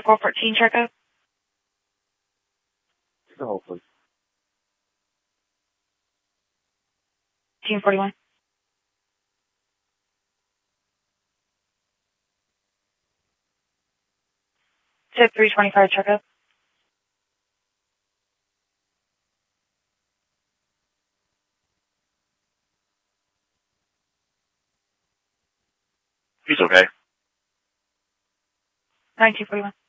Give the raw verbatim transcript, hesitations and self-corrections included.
four fourteen checkup. So, please. Team forty-one. Tip three twenty-five checkup. He's okay. nineteen forty-one.